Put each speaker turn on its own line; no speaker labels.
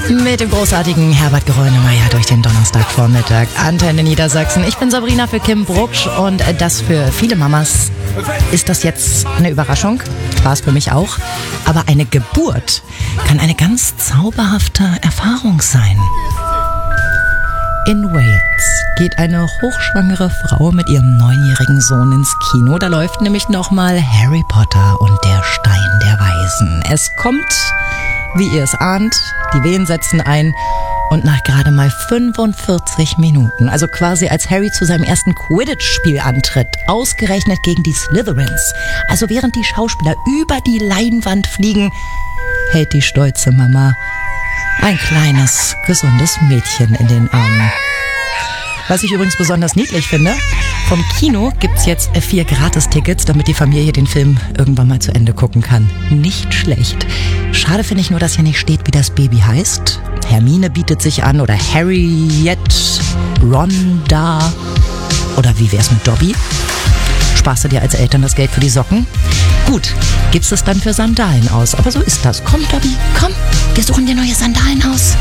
Mit dem großartigen Herbert Grönemeyer durch den Donnerstagvormittag. Antenne Niedersachsen. Ich bin Sabrina für Kim Brugsch und das für viele Mamas ist das jetzt eine Überraschung. War es für mich auch. Aber eine Geburt kann eine ganz zauberhafte Erfahrung sein. In Wales geht eine hochschwangere Frau mit ihrem 9-jährigen Sohn ins Kino. Da läuft nämlich nochmal Harry Potter und der Stein der Weisen. Es kommt, wie ihr es ahnt, die Wehen setzen ein und nach gerade mal 45 Minuten, also quasi als Harry zu seinem ersten Quidditch-Spiel antritt, ausgerechnet gegen die Slytherins, also während die Schauspieler über die Leinwand fliegen, hält die stolze Mama ein kleines, gesundes Mädchen in den Armen. Was ich übrigens besonders niedlich finde, vom Kino gibt's jetzt 4 Gratis-Tickets, damit die Familie den Film irgendwann mal zu Ende gucken kann. Nicht schlecht. Schade finde ich nur, dass hier nicht steht, wie das Baby heißt. Hermine bietet sich an oder Harriet, Rhonda oder wie wär's mit Dobby? Sparst du dir als Eltern das Geld für die Socken? Gut, gibst es dann für Sandalen aus. Aber so ist das. Komm, Dobby, komm, wir suchen dir neue Sandalen aus.